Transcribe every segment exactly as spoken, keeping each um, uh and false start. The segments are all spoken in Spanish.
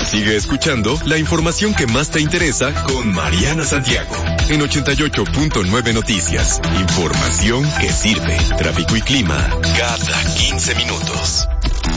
Sigue escuchando la información que más te interesa con Mariana Santiago en ochenta y ocho punto nueve Noticias. Información que sirve. Tráfico y clima cada quince minutos.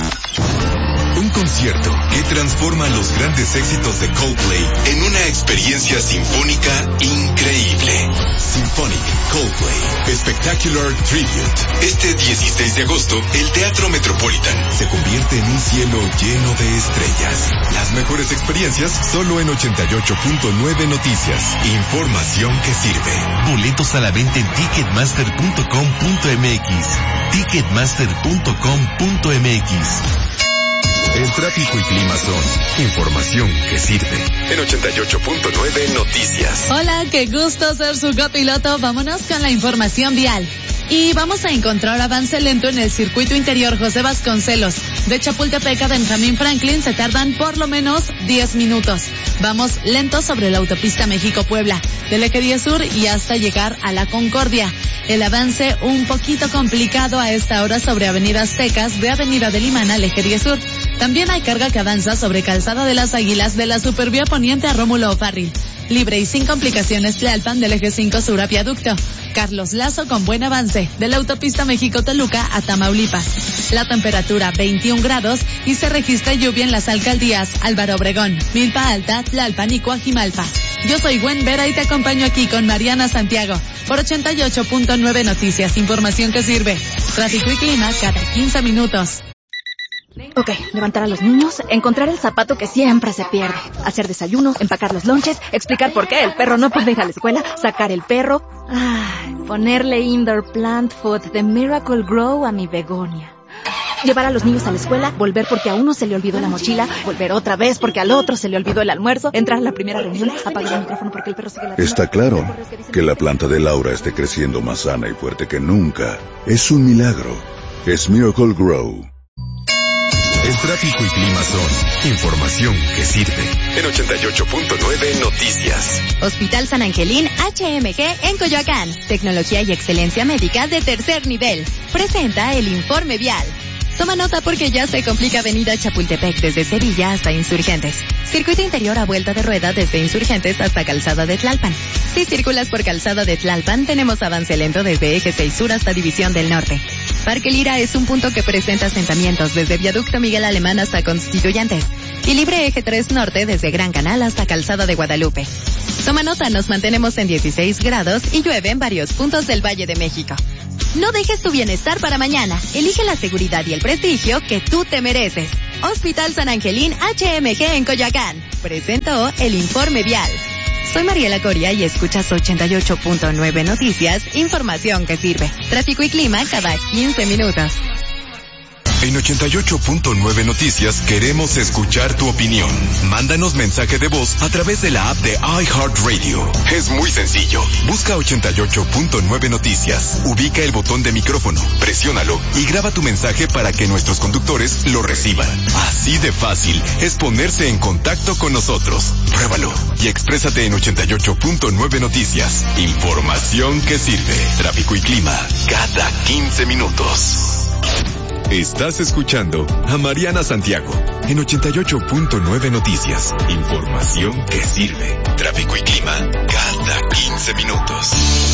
Un concierto que transforma los grandes éxitos de Coldplay en una experiencia sinfónica increíble. Symphonic Coldplay Spectacular Tribute. Este dieciséis de agosto, el Teatro Metropolitan se convierte en un cielo lleno de estrellas. Las mejores experiencias solo en ochenta y ocho punto nueve Noticias. Información que sirve. Boletos a la venta en ticketmaster punto com punto m x. ticketmaster punto com punto m x. El tráfico y clima son información que sirve. En ochenta y ocho punto nueve Noticias. Hola, qué gusto ser su copiloto. Vámonos con la información vial. Y vamos a encontrar avance lento en el circuito interior José Vasconcelos. De Chapultepec a Benjamín Franklin se tardan por lo menos diez minutos. Vamos lento sobre la autopista México-Puebla, del eje diez sur y hasta llegar a la Concordia. El avance un poquito complicado a esta hora sobre avenidas Tecas de Avenida del Imán al eje diez sur. También hay carga que avanza sobre Calzada de las Águilas de la Supervía Poniente a Rómulo O'Farrill. Libre y sin complicaciones Tlalpan del eje cinco sur a Viaducto. Carlos Lazo con buen avance de la autopista México-Toluca a Tamaulipas. La temperatura veintiún grados y se registra lluvia en las alcaldías Álvaro Obregón, Milpa Alta, Tlalpan y Coajimalpa. Yo soy Gwen Vera y te acompaño aquí con Mariana Santiago por ochenta y ocho punto nueve Noticias. Información que sirve. Tráfico y clima cada quince minutos. Ok, levantar a los niños, encontrar el zapato que siempre se pierde, hacer desayunos, empacar los lonches, explicar por qué el perro no puede ir a la escuela, sacar el perro, ay, ponerle indoor plant food de Miracle Grow a mi begonia. Llevar a los niños a la escuela, volver porque a uno se le olvidó la mochila, volver otra vez porque al otro se le olvidó el almuerzo, entrar a la primera reunión, apagar el micrófono porque el perro sigue la... Está claro que la planta de Laura esté creciendo más sana y fuerte que nunca. Es un milagro. Es Miracle Grow. El tráfico y clima son información que sirve. En ochenta y ocho punto nueve Noticias. Hospital San Angelín H M G en Coyoacán. Tecnología y excelencia médica de tercer nivel. Presenta el informe vial. Toma nota porque ya se complica Avenida Chapultepec desde Sevilla hasta Insurgentes. Circuito interior a vuelta de rueda desde Insurgentes hasta Calzada de Tlalpan. Si circulas por Calzada de Tlalpan, tenemos avance lento desde Eje seis Sur hasta División del Norte. Parque Lira es un punto que presenta asentamientos desde Viaducto Miguel Alemán hasta Constituyentes. Y libre Eje tres Norte desde Gran Canal hasta Calzada de Guadalupe. Toma nota, nos mantenemos en dieciséis grados y llueve en varios puntos del Valle de México. No dejes tu bienestar para mañana. Elige la seguridad y el prestigio que tú te mereces. Hospital San Angelín H M G en Coyoacán. Presentó el informe vial. Soy Mariela Coria y escuchas ochenta y ocho punto nueve Noticias, información que sirve. Tráfico y clima cada quince minutos. En ochenta y ocho punto nueve Noticias queremos escuchar tu opinión. Mándanos mensaje de voz a través de la app de iHeartRadio. Es muy sencillo. Busca ochenta y ocho punto nueve Noticias. Ubica el botón de micrófono, presiónalo y graba tu mensaje para que nuestros conductores lo reciban. Así de fácil es ponerse en contacto con nosotros. Pruébalo y exprésate en ochenta y ocho punto nueve Noticias. Información que sirve. Tráfico y clima cada quince minutos. Estás escuchando a Mariana Santiago en ochenta y ocho punto nueve Noticias. Información que sirve. Tráfico y clima cada quince minutos.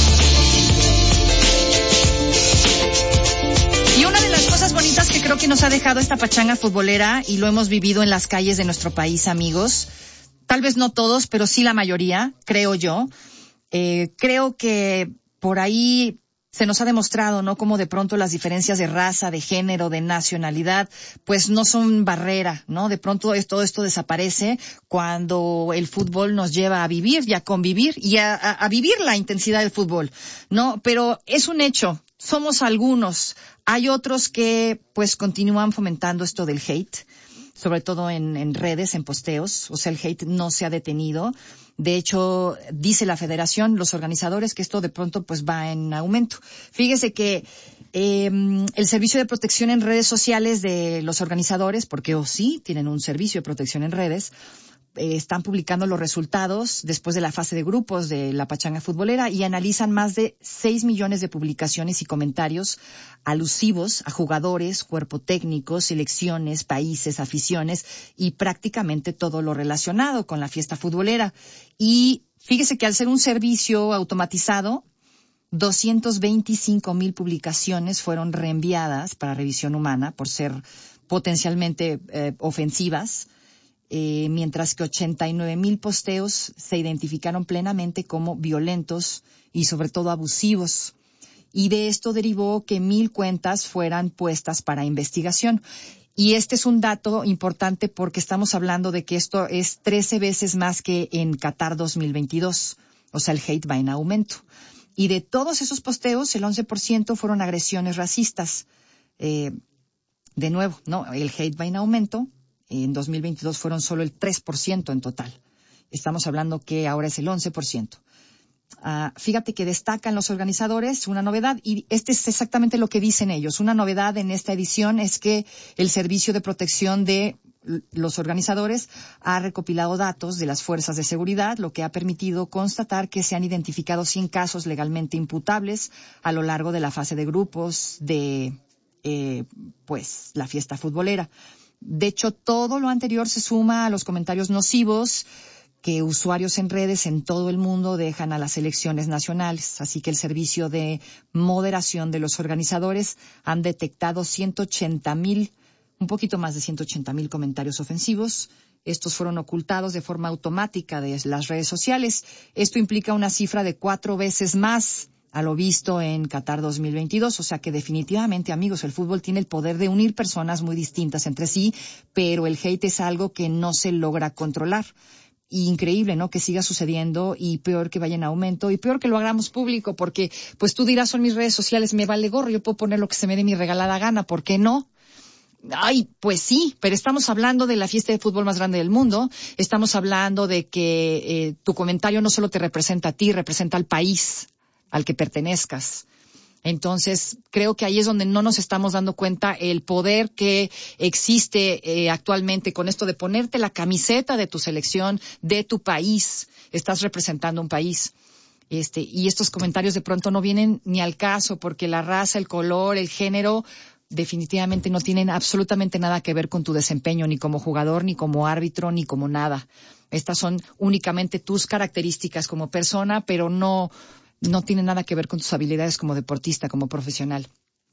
Y una de las cosas bonitas que creo que nos ha dejado esta pachanga futbolera, y lo hemos vivido en las calles de nuestro país, amigos, tal vez no todos, pero sí la mayoría, creo yo, eh, creo que por ahí se nos ha demostrado, ¿no?, cómo de pronto las diferencias de raza, de género, de nacionalidad, pues no son barrera, ¿no? De pronto es, todo esto desaparece cuando el fútbol nos lleva a vivir y a convivir y a, a, a vivir la intensidad del fútbol, ¿no? Pero es un hecho, somos algunos, hay otros que pues continúan fomentando esto del hate, sobre todo en, en redes, en posteos, o sea, el hate no se ha detenido. De hecho, dice la federación, los organizadores, que esto de pronto pues va en aumento. Fíjese que eh, el servicio de protección en redes sociales de los organizadores, porque o oh, sí tienen un servicio de protección en redes, eh, están publicando los resultados después de la fase de grupos de la pachanga futbolera y analizan más de seis millones de publicaciones y comentarios alusivos a jugadores, cuerpo técnico, selecciones, países, aficiones y prácticamente todo lo relacionado con la fiesta futbolera. Y fíjese que al ser un servicio automatizado, doscientas veinticinco mil publicaciones fueron reenviadas para revisión humana por ser potencialmente eh, ofensivas, eh, mientras que ochenta y nueve mil posteos se identificaron plenamente como violentos y sobre todo abusivos. Y de esto derivó que mil cuentas fueran puestas para investigación. Y este es un dato importante porque estamos hablando de que esto es trece veces más que en Qatar dos mil veintidós. O sea, el hate va en aumento. Y de todos esos posteos, el once por ciento fueron agresiones racistas. Eh, de nuevo, ¿no? El hate va en aumento. En dos mil veintidós fueron solo el tres por ciento en total. Estamos hablando que ahora es el once por ciento. Uh, fíjate que destacan los organizadores una novedad, y este es exactamente lo que dicen ellos. Una novedad en esta edición es que el Servicio de Protección de los organizadores ha recopilado datos de las fuerzas de seguridad, lo que ha permitido constatar que se han identificado cien casos legalmente imputables a lo largo de la fase de grupos de eh, pues la fiesta futbolera. De hecho, todo lo anterior se suma a los comentarios nocivos que usuarios en redes en todo el mundo dejan a las selecciones nacionales. Así que el Servicio de Moderación de los Organizadores han detectado ciento ochenta mil, un poquito más de ciento ochenta mil comentarios ofensivos. Estos fueron ocultados de forma automática de las redes sociales. Esto implica una cifra de cuatro veces más a lo visto en Qatar dos mil veintidós. O sea que definitivamente, amigos, el fútbol tiene el poder de unir personas muy distintas entre sí, pero el hate es algo que no se logra controlar. Y increíble, ¿no? Que siga sucediendo, y peor que vaya en aumento, y peor que lo hagamos público, porque pues tú dirás, son mis redes sociales, me vale gorro, yo puedo poner lo que se me dé mi regalada gana, ¿por qué no? Ay, pues sí, pero estamos hablando de la fiesta de fútbol más grande del mundo, estamos hablando de que eh, tu comentario no solo te representa a ti, representa al país al que pertenezcas. Entonces, creo que ahí es donde no nos estamos dando cuenta el poder que existe eh, actualmente con esto de ponerte la camiseta de tu selección, de tu país. Estás representando un país. Este, y estos comentarios de pronto no vienen ni al caso, porque la raza, el color, el género, definitivamente no tienen absolutamente nada que ver con tu desempeño, ni como jugador, ni como árbitro, ni como nada. Estas son únicamente tus características como persona, pero no... no tiene nada que ver con tus habilidades como deportista, como profesional.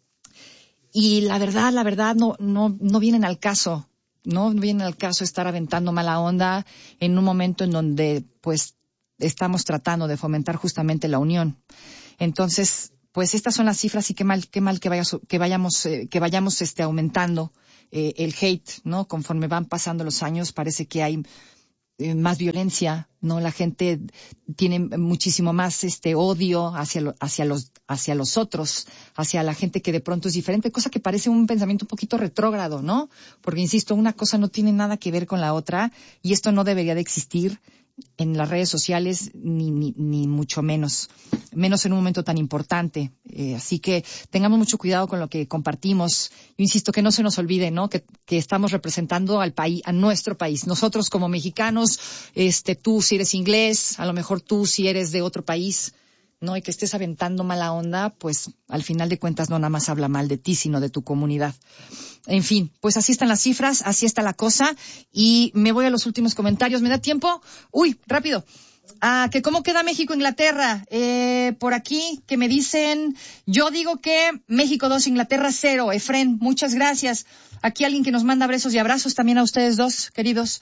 Y la verdad, la verdad, no, no, no vienen al caso, no, no vienen al caso estar aventando mala onda en un momento en donde, pues, estamos tratando de fomentar justamente la unión. Entonces, pues, estas son las cifras, y qué mal, qué mal que vayas, que vayamos, eh, que vayamos, este, aumentando eh, el hate, ¿no? Conforme van pasando los años, parece que hay Eh, más violencia, ¿no? La gente tiene muchísimo más este odio hacia lo, hacia los hacia los otros, hacia la gente que de pronto es diferente, cosa que parece un pensamiento un poquito retrógrado, ¿no? Porque insisto, una cosa no tiene nada que ver con la otra, y esto no debería de existir en las redes sociales, ni ni, ni mucho menos, menos en un momento tan importante. Eh, así que tengamos mucho cuidado con lo que compartimos. Yo insisto, que no se nos olvide, ¿no? Que, que estamos representando al país, a nuestro país. Nosotros como mexicanos, este, tú si eres inglés, a lo mejor tú si eres de otro país, ¿no? Y que estés aventando mala onda, pues al final de cuentas no nada más habla mal de ti, sino de tu comunidad. En fin, pues así están las cifras, así está la cosa, y me voy a los últimos comentarios. ¿Me da tiempo? Uy, rápido. Ah, que cómo queda México-Inglaterra. Eh, por aquí que me dicen, yo digo que México dos, Inglaterra cero. Efren, muchas gracias. Aquí alguien que nos manda besos y abrazos también a ustedes dos, queridos.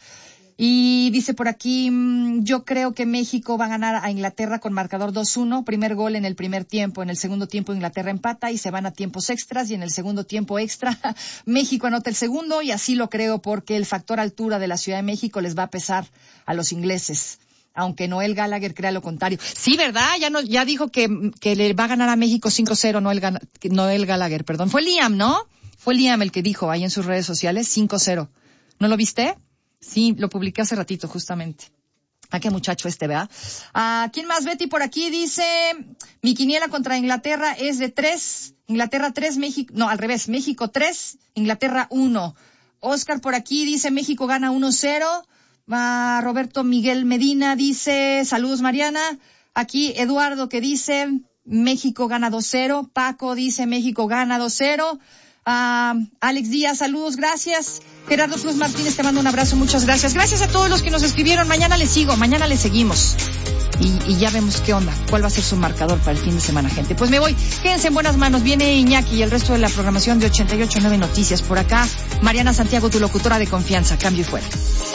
Y dice por aquí, yo creo que México va a ganar a Inglaterra con marcador dos uno, primer gol en el primer tiempo, en el segundo tiempo Inglaterra empata y se van a tiempos extras, y en el segundo tiempo extra México anota el segundo, y así lo creo porque el factor altura de la Ciudad de México les va a pesar a los ingleses, aunque Noel Gallagher crea lo contrario. Sí, ¿verdad? Ya no, ya dijo que, que le va a ganar a México cinco cero Noel, Noel Gallagher, perdón. Fue Liam, ¿no? Fue Liam el que dijo ahí en sus redes sociales cinco cero. ¿No lo viste? Sí, lo publiqué hace ratito, justamente. Ah, qué muchacho este, ¿verdad? Ah, ¿quién más? Betty por aquí dice, mi quiniela contra Inglaterra es de tres, Inglaterra tres, México, no, al revés, México tres, Inglaterra uno. Oscar por aquí dice, México gana uno cero, Uh, Roberto Miguel Medina dice, saludos Mariana. Aquí Eduardo que dice, México gana dos cero. Paco dice, México gana dos cero. Uh, Alex Díaz, saludos, gracias. Gerardo Cruz Martínez, te mando un abrazo, muchas gracias. Gracias a todos los que nos escribieron. Mañana les sigo, mañana les seguimos. Y, y ya vemos qué onda, cuál va a ser su marcador para el fin de semana, gente. Pues me voy, quédense en buenas manos. Viene Iñaki y el resto de la programación de ochenta y ocho punto nueve Noticias. Por acá, Mariana Santiago, tu locutora de confianza. Cambio y fuera.